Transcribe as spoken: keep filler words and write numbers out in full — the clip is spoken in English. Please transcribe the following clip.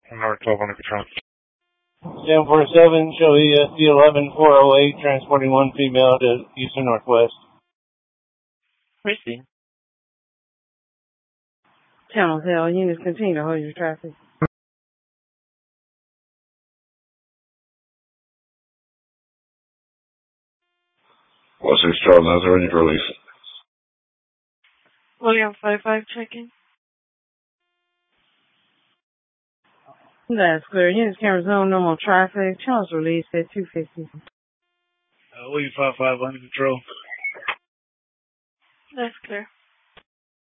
Number twelve under control. seven four seven, show E S D eleven four oh eight, transporting one female to Houston Northwest. Receive. Channel Hill, units continue to hold your traffic. one six Charlie, nine zero, ready for release. William five five, check-in. That's clear. Units can resume normal traffic. Channels released at two fifty. Uh, William five five, under control. That's clear.